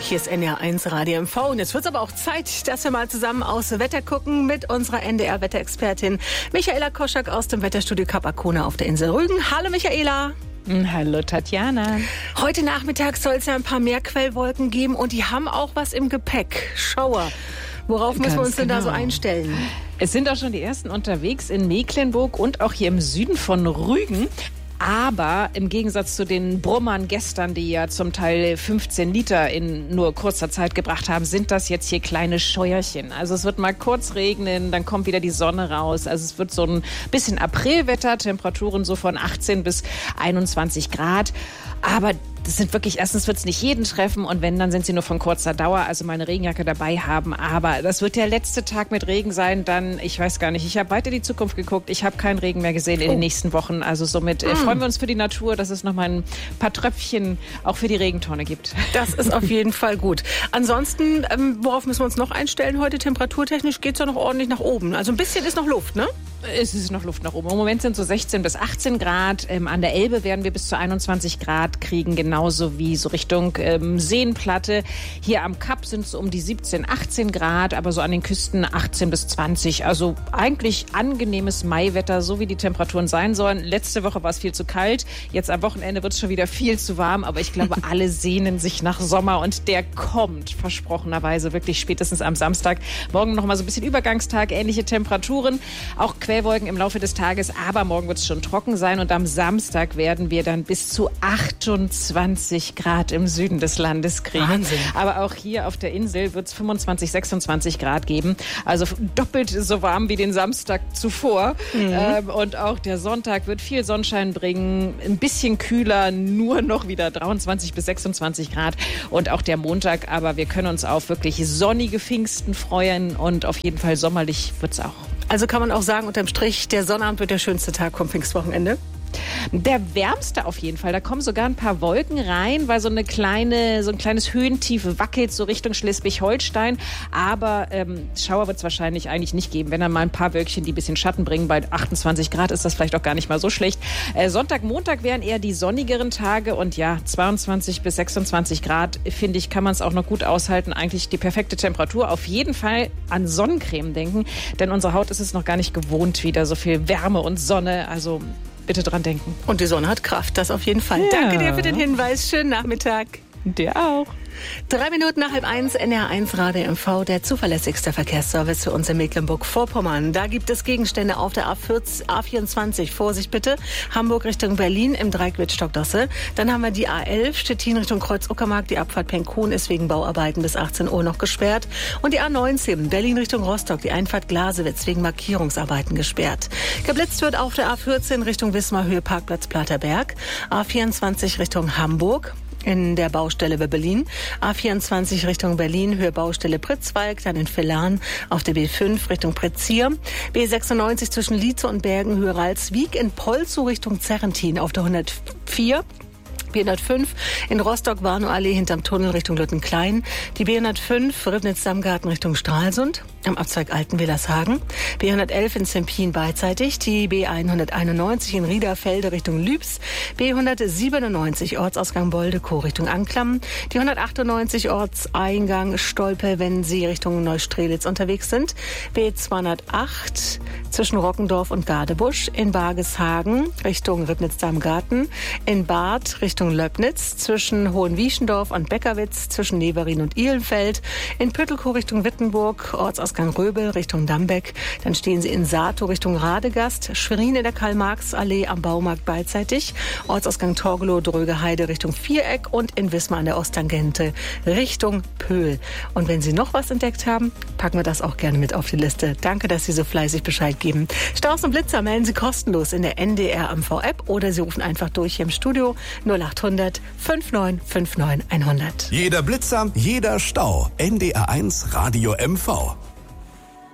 Hier ist NDR1 Radio MV und jetzt wird es aber auch Zeit, dass wir mal zusammen aufs Wetter gucken mit unserer NDR-Wetterexpertin Michaela Koschak aus dem Wetterstudio Kap Arkona auf der Insel Rügen. Hallo Michaela. Hallo Tatjana. Heute Nachmittag soll es ja ein paar Meerquellwolken geben und die haben auch was im Gepäck. Schauer. Worauf müssen wir uns denn da so einstellen? Es sind auch schon die ersten unterwegs in Mecklenburg und auch hier im Süden von Rügen. Aber im Gegensatz zu den Brummern gestern, die ja zum Teil 15 Liter in nur kurzer Zeit gebracht haben, sind das jetzt hier kleine Scheuerchen. Also es wird mal kurz regnen, dann kommt wieder die Sonne raus. Also es wird so ein bisschen Aprilwetter, Temperaturen so von 18 bis 21 Grad. Aber das sind wirklich, erstens wird es nicht jeden treffen und wenn, dann sind sie nur von kurzer Dauer, also mal eine Regenjacke dabei haben. Aber das wird der letzte Tag mit Regen sein, dann, ich weiß gar nicht, ich habe weit in die Zukunft geguckt, ich habe keinen Regen mehr gesehen in den nächsten Wochen. Also somit freuen wir uns für die Natur, dass es noch mal ein paar Tröpfchen auch für die Regentonne gibt. Das ist auf jeden Fall gut. Ansonsten, worauf müssen wir uns noch einstellen heute? Temperaturtechnisch geht es ja noch ordentlich nach oben. Also ein bisschen ist noch Luft, ne? Es ist noch Luft nach oben. Im Moment sind so 16 bis 18 Grad. An der Elbe werden wir bis zu 21 Grad kriegen, genauso wie so Richtung Seenplatte. Hier am Kap sind es um die 17, 18 Grad, aber so an den Küsten 18 bis 20. Also eigentlich angenehmes Maiwetter, so wie die Temperaturen sein sollen. Letzte Woche war es viel zu kalt. Jetzt am Wochenende wird es schon wieder viel zu warm. Aber ich glaube, alle sehnen sich nach Sommer und der kommt versprochenerweise wirklich spätestens am Samstag. Morgen noch mal so ein bisschen Übergangstag, ähnliche Temperaturen. Auch Quellwolken im Laufe des Tages, aber morgen wird es schon trocken sein und am Samstag werden wir dann bis zu 28 Grad im Süden des Landes kriegen. Wahnsinn. Aber auch hier auf der Insel wird es 25, 26 Grad geben. Also doppelt so warm wie den Samstag zuvor. Und auch der Sonntag wird viel Sonnenschein bringen, ein bisschen kühler, nur noch wieder 23 bis 26 Grad. Und auch der Montag, aber wir können uns auf wirklich sonnige Pfingsten freuen und auf jeden Fall sommerlich wird es auch. Also kann man auch sagen, unterm Strich, der Sonnabend wird der schönste Tag vom Pfingstwochenende? Der wärmste auf jeden Fall. Da kommen sogar ein paar Wolken rein, weil so ein kleines Höhentief wackelt so Richtung Schleswig-Holstein. Aber Schauer wird es wahrscheinlich eigentlich nicht geben. Wenn dann mal ein paar Wölkchen, die ein bisschen Schatten bringen, bei 28 Grad ist das vielleicht auch gar nicht mal so schlecht. Sonntag, Montag wären eher die sonnigeren Tage und ja, 22 bis 26 Grad, finde ich, kann man es auch noch gut aushalten. Eigentlich die perfekte Temperatur. Auf jeden Fall an Sonnencreme denken, denn unsere Haut ist es noch gar nicht gewohnt, wieder so viel Wärme und Sonne. Also bitte dran denken. Und die Sonne hat Kraft, das auf jeden Fall. Ja. Danke dir für den Hinweis. Schönen Nachmittag. Dir auch. 3 Minuten nach 12:30, NDR1 Radio MV, der zuverlässigste Verkehrsservice für uns in Mecklenburg-Vorpommern. Da gibt es Gegenstände auf der A24. Vorsicht bitte. Hamburg Richtung Berlin im Dreieck Wittstock-Dosse. Dann haben wir die A11 Stettin Richtung Kreuz-Uckermark. Die Abfahrt Penkun ist wegen Bauarbeiten bis 18 Uhr noch gesperrt. Und die A19 Berlin Richtung Rostock. Die Einfahrt Glasewitz wegen Markierungsarbeiten gesperrt. Geblitzt wird auf der A14 Richtung Wismar Höhe Parkplatz Platerberg. A24 Richtung Hamburg in der Baustelle bei Berlin. A24 Richtung Berlin, Höhe Baustelle Pritzwalk, dann in Villan auf der B5 Richtung Pretzier. B96 zwischen Lietze und Bergen, Höhe Ralswiek, in Polzow Richtung Zerrentin auf der 104. B105 in Rostock-Warnow-Allee hinterm Tunnel Richtung Lüttenklein. Die B105 Ribnitz-Dammgarten Richtung Stralsund am Abzweig Altenwillershagen. B111 in Zempin beidseitig. Die B191 in Riederfelde Richtung Lübs. B197 Ortsausgang Boldekow Richtung Anklam. Die 198 Ortseingang Stolpe, wenn Sie Richtung Neustrelitz unterwegs sind. B208 zwischen Rockendorf und Gadebusch. In Bargeshagen Richtung Ribnitz-Dammgarten. In Barth Richtung Löbnitz, zwischen Hohenwieschendorf und Beckerwitz, zwischen Neverin und Ihlenfeld, in Püttelkow Richtung Wittenburg, Ortsausgang Röbel Richtung Dambeck, dann stehen Sie in Sato Richtung Radegast, Schwerin in der Karl-Marx-Allee am Baumarkt beidseitig, Ortsausgang Torgelow, Drögeheide Richtung Viereck und in Wismar an der Osttangente Richtung Pöhl. Und wenn Sie noch was entdeckt haben, packen wir das auch gerne mit auf die Liste. Danke, dass Sie so fleißig Bescheid geben. Staus und Blitzer melden Sie kostenlos in der NDR MV-App oder Sie rufen einfach durch hier im Studio 0800 5959 100. Jeder Blitzer, jeder Stau. NDR1 Radio MV.